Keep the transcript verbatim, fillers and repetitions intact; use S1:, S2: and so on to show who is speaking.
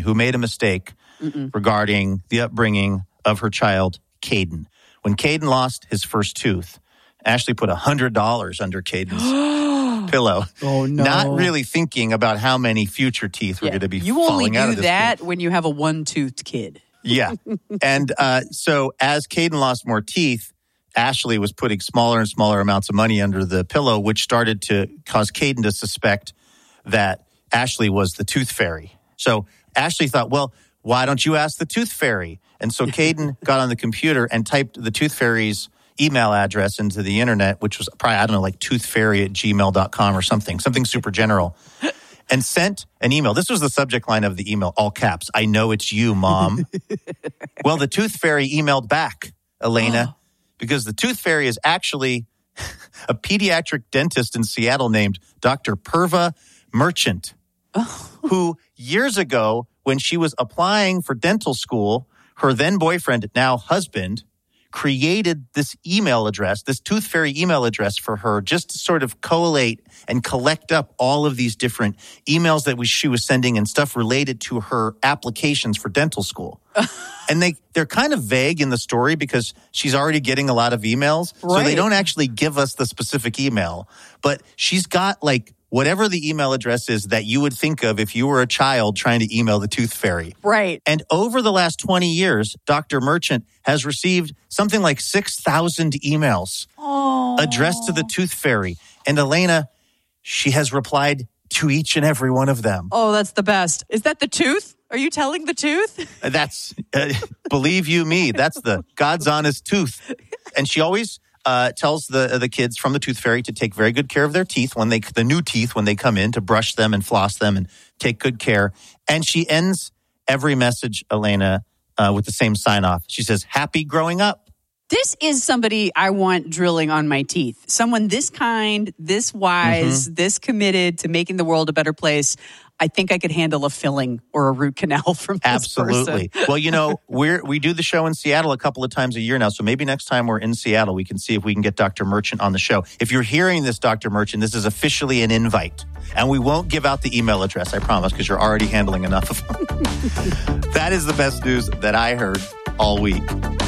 S1: who made a mistake Mm-mm. regarding the upbringing of her child, Caden. When Caden lost his first tooth, Ashley put one hundred dollars under Caden's pillow. Oh, no. Not really thinking about how many future teeth were yeah. going to be
S2: you
S1: falling out of this.
S2: You only do that
S1: kid.
S2: when you have a one-toothed kid.
S1: Yeah. And uh, so as Caden lost more teeth, Ashley was putting smaller and smaller amounts of money under the pillow, which started to cause Caden to suspect that Ashley was the tooth fairy. So Ashley thought, well, why don't you ask the tooth fairy? And so Caden got on the computer and typed the tooth fairy's email address into the internet, which was probably, I don't know, like toothfairy at gmail dot com or something, something super general, and sent an email. This was the subject line of the email, all caps. I know it's you, Mom. Well, the tooth fairy emailed back, Elena, because the tooth fairy is actually a pediatric dentist in Seattle named Doctor Purva Merchant, oh. who years ago, when she was applying for dental school, her then boyfriend, now husband, created this email address, this tooth fairy email address for her, just to sort of collate and collect up all of these different emails that we, she was sending and stuff related to her applications for dental school. And they, they're kind of vague in the story because she's already getting a lot of emails. Right. So they don't actually give us the specific email. But she's got like whatever the email address is that you would think of if you were a child trying to email the tooth fairy.
S2: Right.
S1: And over the last twenty years, Doctor Merchant has received something like six thousand emails Aww. addressed to the tooth fairy. And Elena, she has replied to each and every one of them.
S2: Oh, that's the best. Is that the tooth? Are you telling the tooth?
S1: That's, uh, believe you me, that's the God's honest tooth. And she always uh, tells the the kids from the tooth fairy to take very good care of their teeth when they, the new teeth when they come in, to brush them and floss them and take good care. And she ends every message, Elena, uh, with the same sign off. She says, happy growing up.
S2: This is somebody I want drilling on my teeth. Someone this kind, this wise, mm-hmm. this committed to making the world a better place. I think I could handle a filling or a root canal from this
S1: Absolutely.
S2: person.
S1: Well, you know, we're, we do the show in Seattle a couple of times a year now, so maybe next time we're in Seattle, we can see if we can get Doctor Merchant on the show. If you're hearing this, Doctor Merchant, this is officially an invite, and we won't give out the email address, I promise, because you're already handling enough of them. That is the best news that I heard all week.